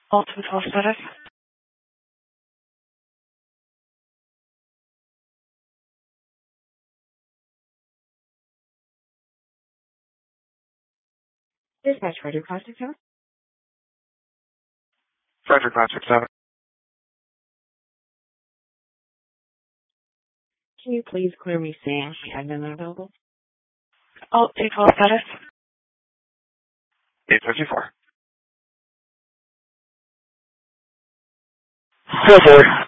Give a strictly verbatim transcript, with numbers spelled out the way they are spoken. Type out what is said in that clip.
Ultimate call status. Dispatch radio contact center. Frederick nine six seven. Can you please clear me Sam? I've been available. Ultimate call status. eight fifty-four. four four.